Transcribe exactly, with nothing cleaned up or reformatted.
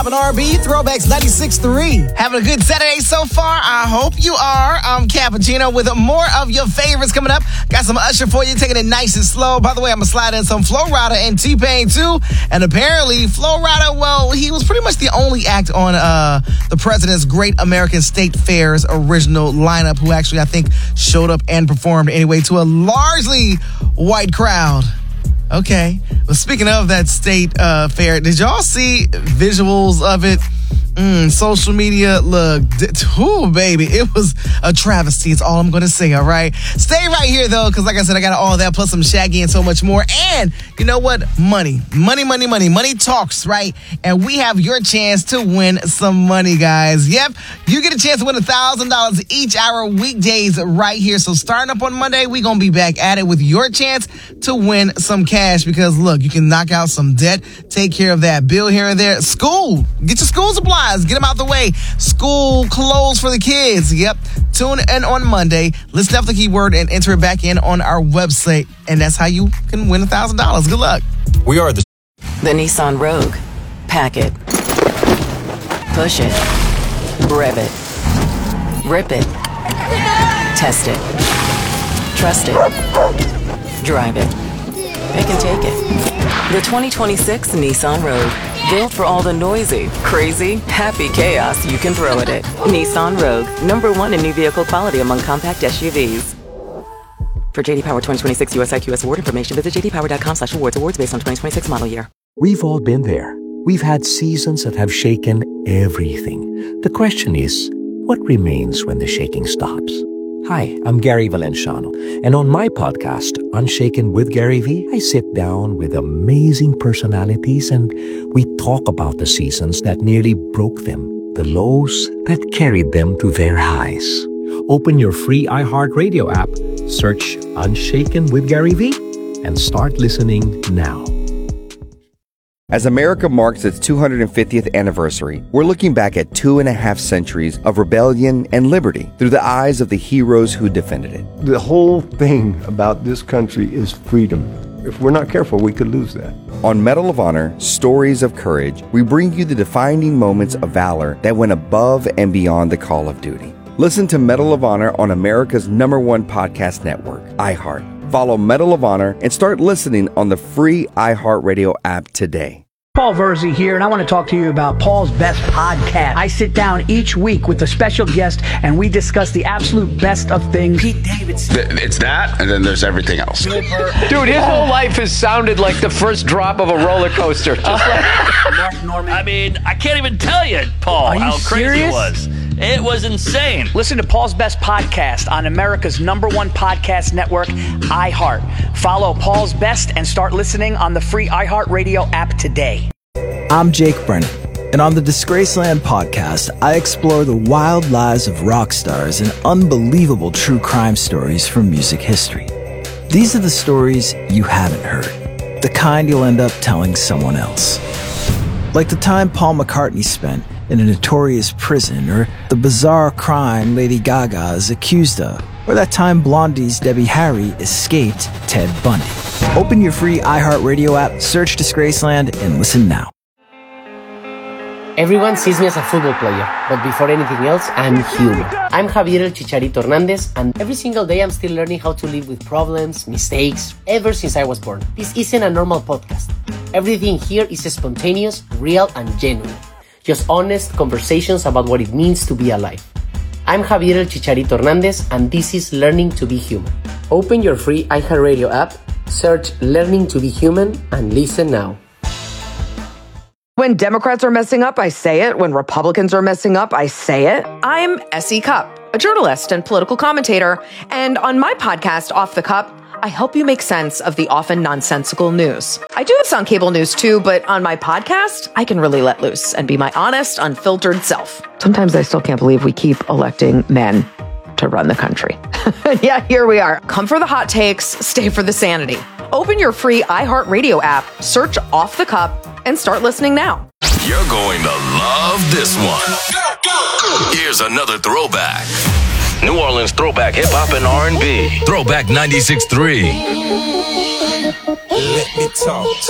and R and B, Throwbacks ninety-six point three. Having a good Saturday so far? I hope you are. I'm Cappuccino with more of your favorites coming up. Got some Usher for you, taking it nice and slow. By the way, I'm going to slide in some Flo Rida and T-Pain too. And apparently, Flo Rida, well, he was pretty much the only act on uh, the president's Great American State Fair's original lineup who actually, I think, showed up and performed anyway to a largely white crowd. Okay. Well, speaking of that state uh, fair, did y'all see visuals of it? Mm, social media, look, ooh, baby, it was a travesty. It's all I'm going to say, all right? Stay right here, though, because like I said, I got all that plus some Shaggy and so much more. And you know what? Money, money, money, money. Money talks, right? And we have your chance to win some money, guys. Yep, you get a chance to win one thousand dollars each hour weekdays right here. So starting up on Monday, we're going to be back at it with your chance to win some cash because, look, you can knock out some debt, take care of that bill here and there. School, get your school supplies. Get them out the way. School clothes for the kids. Yep. Tune in on Monday. Listen up the keyword and enter it back in on our website. And that's how you can win one thousand dollars. Good luck. We are the... The Nissan Rogue. Pack it. Push it. Rev it. Rip it. Test it. Trust it. Drive it. Pick and take it. The twenty twenty-six Nissan Rogue. Built for all the noisy, crazy, happy chaos you can throw at it. Nissan Rogue, number one in new vehicle quality among compact S U Vs. For J D Power twenty twenty-six U S I Q S award information, visit j d power dot com slash awards. Awards based on twenty twenty-six model year. We've all been there. We've had seasons that have shaken everything. The question is, what remains when the shaking stops? Hi, I'm Gary Valenciano, and on my podcast, Unshaken with Gary V, I sit down with amazing personalities and we talk about the seasons that nearly broke them, the lows that carried them to their highs. Open your free iHeartRadio app, search Unshaken with Gary V, and start listening now. As America marks its two hundred fiftieth anniversary, we're looking back at two and a half centuries of rebellion and liberty through the eyes of the heroes who defended it. The whole thing about this country is freedom. If we're not careful, we could lose that. On Medal of Honor, Stories of Courage, we bring you the defining moments of valor that went above and beyond the call of duty. Listen to Medal of Honor on America's number one podcast network, iHeart. Follow Medal of Honor and start listening on the free iHeartRadio app today. Paul Verzi here, and I want to talk to you about Paul's Best Podcast. I sit down each week with a special guest, and we discuss the absolute best of things. Pete Davidson. It's that, and then there's everything else. Dude, his whole life has sounded like the first drop of a roller coaster. Just like Mark Norman. I mean, I can't even tell you, Paul, you how crazy serious? it was. It was insane. Listen to Paul's Best Podcast on America's number one podcast network, iHeart. Follow Paul's Best and start listening on the free iHeartRadio app today. I'm Jake Brennan, and on the Disgraceland podcast, I explore the wild lives of rock stars and unbelievable true crime stories from music history. These are the stories you haven't heard, the kind you'll end up telling someone else. Like the time Paul McCartney spent in a notorious prison, or the bizarre crime Lady Gaga is accused of, or that time Blondie's Debbie Harry escaped Ted Bundy. Open your free iHeartRadio app, search Disgraceland, and listen now. Everyone sees me as a football player, but before anything else, I'm human. I'm Javier El Chicharito Hernandez, and every single day I'm still learning how to live with problems, mistakes, ever since I was born. This isn't a normal podcast. Everything here is spontaneous, real, and genuine. Just honest conversations about what it means to be alive. I'm Javier El Chicharito Hernandez, and this is Learning to be Human. Open your free iHeartRadio app, search Learning to be Human, and listen now. When Democrats are messing up, I say it. When Republicans are messing up, I say it. I'm Essie Cupp, a journalist and political commentator. And on my podcast, Off the Cup, I help you make sense of the often nonsensical news. I do this on cable news too, but on my podcast, I can really let loose and be my honest, unfiltered self. Sometimes I still can't believe we keep electing men to run the country. Yeah, here we are. Come for the hot takes, stay for the sanity. Open your free iHeartRadio app, search Off the Cup, and start listening now. You're going to love this one. Here's another throwback. New Orleans throwback hip hop and R and B. Throwback ninety-six point three. Let me talk.